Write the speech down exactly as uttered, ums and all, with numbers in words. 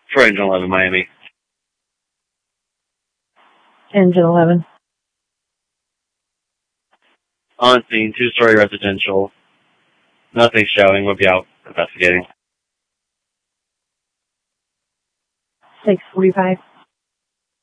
For Engine eleven, Miami. Engine eleven. On scene, two-story residential. Nothing showing. We'll be out investigating. six forty-five.